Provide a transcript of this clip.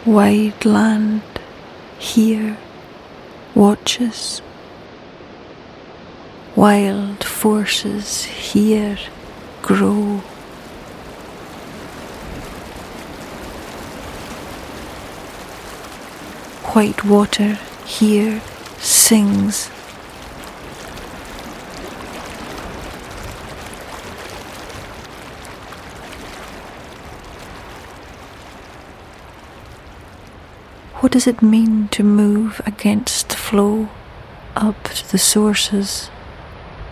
Wide land here watches. Wild forces here grow. White water here sings. What does it mean to move against the flow up to the sources?